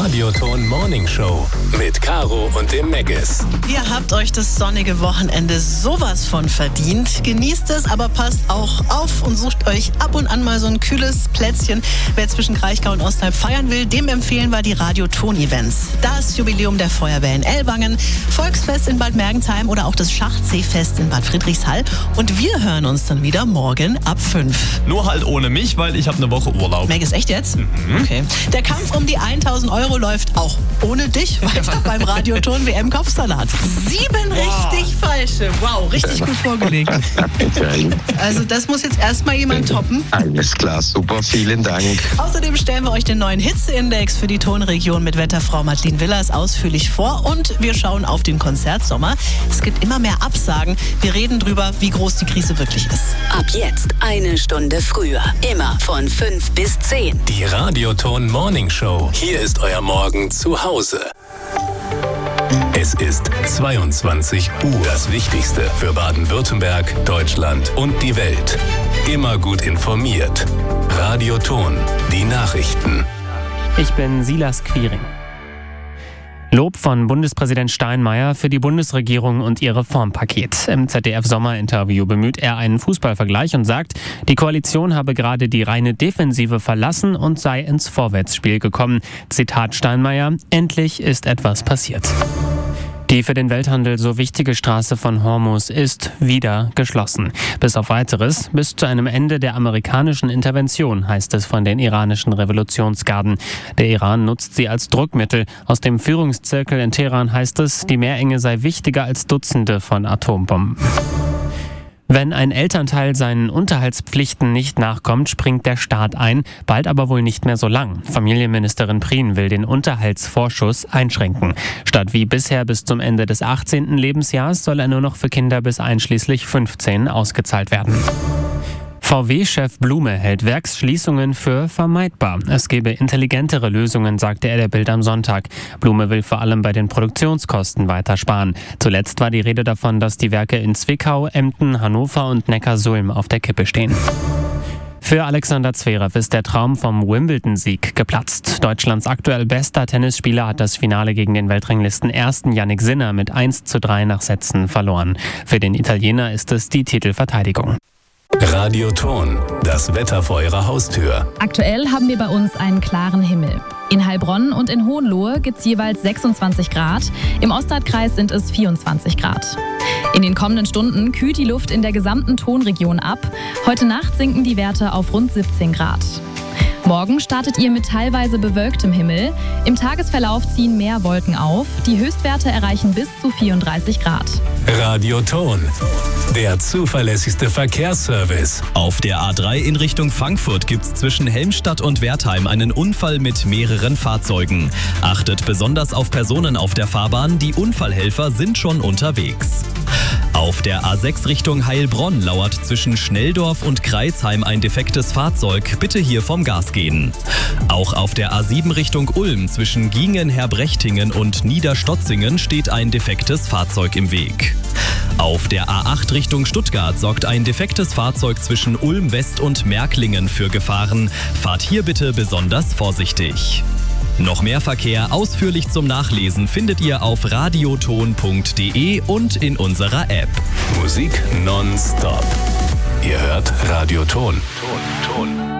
Radioton Morning Show mit Caro und dem Meggis. Ihr habt euch das sonnige Wochenende sowas von verdient. Genießt es, aber passt auch auf und sucht euch ab und an mal so ein kühles Plätzchen. Wer zwischen Kraichgau und Ostalb feiern will, dem empfehlen wir die Radioton-Events. Das Jubiläum der Feuerwehr in Ellwangen, Volksfest in Bad Mergentheim oder auch das Schachseefest in Bad Friedrichshall. Und wir hören uns dann wieder morgen ab 5. Nur halt ohne mich, weil ich habe eine Woche Urlaub. Meggis, echt jetzt? Okay. Der Kampf um die 1.000 € läuft auch ohne dich weiter beim Radioton WM-Kopfsalat. 7 richtig falsche. Wow, richtig gut vorgelegt. Also das muss jetzt erstmal jemand toppen. Alles klar, super, vielen Dank. Außerdem stellen wir euch den neuen Hitzeindex für die Tonregion mit Wetterfrau Madeleine Willers ausführlich vor und wir schauen auf den Konzertsommer. Es gibt immer mehr Absagen. Wir reden drüber, wie groß die Krise wirklich ist. Ab jetzt 1 Stunde früher. Immer von 5 bis 10. Die Radioton Morning Show. Hier ist euer Morgen zu Hause. Es ist 22 Uhr. Das Wichtigste für Baden-Württemberg, Deutschland und die Welt. Immer gut informiert. Radioton, die Nachrichten. Ich bin Silas Quiring. Lob von Bundespräsident Steinmeier für die Bundesregierung und ihr Reformpaket. Im ZDF-Sommerinterview bemüht er einen Fußballvergleich und sagt, die Koalition habe gerade die reine Defensive verlassen und sei ins Vorwärtsspiel gekommen. Zitat Steinmeier: Endlich ist etwas passiert. Die für den Welthandel so wichtige Straße von Hormuz ist wieder geschlossen. Bis auf Weiteres, bis zu einem Ende der amerikanischen Intervention, heißt es von den iranischen Revolutionsgarden. Der Iran nutzt sie als Druckmittel. Aus dem Führungszirkel in Teheran heißt es, die Meerenge sei wichtiger als Dutzende von Atombomben. Wenn ein Elternteil seinen Unterhaltspflichten nicht nachkommt, springt der Staat ein, bald aber wohl nicht mehr so lang. Familienministerin Prien will den Unterhaltsvorschuss einschränken. Statt wie bisher bis zum Ende des 18. Lebensjahres soll er nur noch für Kinder bis einschließlich 15 ausgezahlt werden. VW-Chef Blume hält Werksschließungen für vermeidbar. Es gebe intelligentere Lösungen, sagte er der Bild am Sonntag. Blume will vor allem bei den Produktionskosten weiter sparen. Zuletzt war die Rede davon, dass die Werke in Zwickau, Emden, Hannover und Neckarsulm auf der Kippe stehen. Für Alexander Zverev ist der Traum vom Wimbledon-Sieg geplatzt. Deutschlands aktuell bester Tennisspieler hat das Finale gegen den Weltranglisten ersten Jannik Sinner mit 1:3 nach Sätzen verloren. Für den Italiener ist es die Titelverteidigung. Radioton, das Wetter vor eurer Haustür. Aktuell haben wir bei uns einen klaren Himmel. In Heilbronn und in Hohenlohe gibt es jeweils 26 Grad. Im Ostardkreis sind es 24 Grad. In den kommenden Stunden kühlt die Luft in der gesamten Tonregion ab. Heute Nacht sinken die Werte auf rund 17 Grad. Morgen startet ihr mit teilweise bewölktem Himmel. Im Tagesverlauf ziehen mehr Wolken auf. Die Höchstwerte erreichen bis zu 34 Grad. Radioton, der zuverlässigste Verkehrsservice. Auf der A3 in Richtung Frankfurt gibt's zwischen Helmstadt und Wertheim einen Unfall mit mehreren Fahrzeugen. Achtet besonders auf Personen auf der Fahrbahn, die Unfallhelfer sind schon unterwegs. Auf der A6 Richtung Heilbronn lauert zwischen Schnelldorf und Kreisheim ein defektes Fahrzeug. Bitte hier vom Gas gehen. Auch auf der A7 Richtung Ulm zwischen Giengen, Herbrechtingen und Niederstotzingen steht ein defektes Fahrzeug im Weg. Auf der A8 Richtung Stuttgart sorgt ein defektes Fahrzeug zwischen Ulm West und Märklingen für Gefahren. Fahrt hier bitte besonders vorsichtig. Noch mehr Verkehr ausführlich zum Nachlesen findet ihr auf radioton.de und in unserer App. Musik nonstop. Ihr hört Radioton. Ton.